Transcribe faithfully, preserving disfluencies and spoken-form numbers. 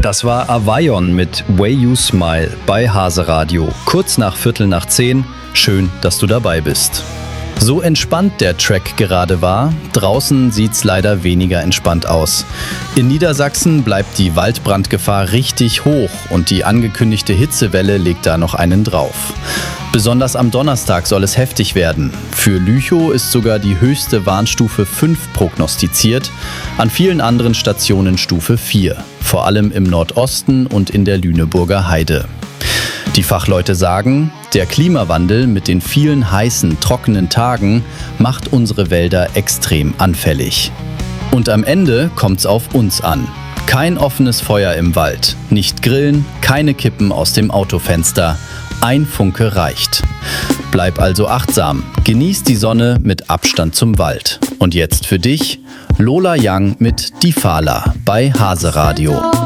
Das war Avayon mit Way You Smile bei Hase Radio. Kurz nach Viertel nach zehn. Schön, dass du dabei bist. So entspannt der Track gerade war, draußen sieht's leider weniger entspannt aus. In Niedersachsen bleibt die Waldbrandgefahr richtig hoch und die angekündigte Hitzewelle legt da noch einen drauf. Besonders am Donnerstag soll es heftig werden. Für Lüchow ist sogar die höchste Warnstufe fünf prognostiziert, an vielen anderen Stationen Stufe vier, vor allem im Nordosten und in der Lüneburger Heide. Die Fachleute sagen, der Klimawandel mit den vielen heißen, trockenen Tagen macht unsere Wälder extrem anfällig. Und am Ende kommt's auf uns an. Kein offenes Feuer im Wald, nicht grillen, keine Kippen aus dem Autofenster. Ein Funke reicht. Bleib also achtsam, genieß die Sonne mit Abstand zum Wald. Und jetzt für dich, Lola Young mit Die Fahler bei Hase Radio.